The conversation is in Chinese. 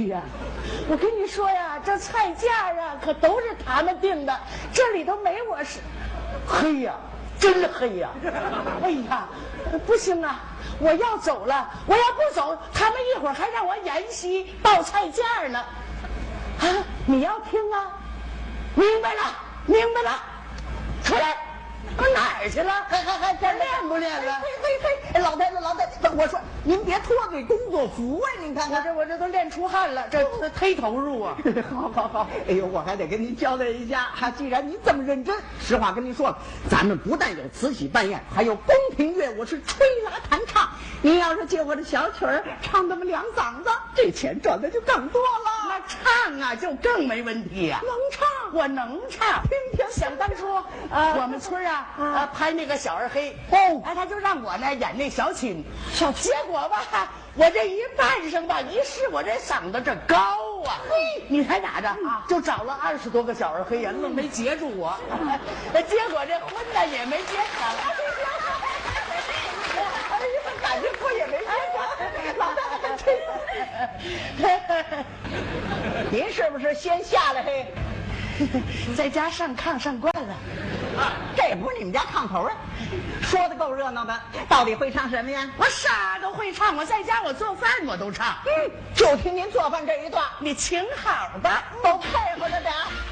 呀，我跟你说呀，这菜价啊可都是他们定的，这里头没我是。黑呀，真黑呀！哎呀，不行啊，我要走了，我要不走，他们一会儿还让我沿袭报菜价呢。啊，你要听啊？明白了，明白了，出来。哪儿去了？还练不练了？ 嘿，老太太，我说您别脱这工作服啊！您看看， 我这都练出汗了，这忒投入啊！ 好，哎呦，我还得跟您交代一下，既然您这么认真，实话跟您说了，咱们不但有慈禧办宴，还有宫廷乐舞是吹拉弹唱。您要是借我这小曲儿唱那么2嗓子，这钱赚的就更多了。 那唱啊，就更没问题呀！ 能唱， 我能唱。想当初我们村拍那个小二黑他就让我呢演那小青，结果吧，我这一扮上吧，一试我这嗓子这高啊！你猜咋着？就找了20多个小二黑呀，愣没截住我。结果这婚呢也没结成。 哎呀，感情婚也没结成，老太太您是不是先下来嘿？ 在家上炕上惯了， 这不是你们家炕头啊？说的够热闹的，到底会唱什么呀？ 我啥都会唱，我在家我做饭我都唱。 就听您做饭这一段， 你请好吧， 都配合着点。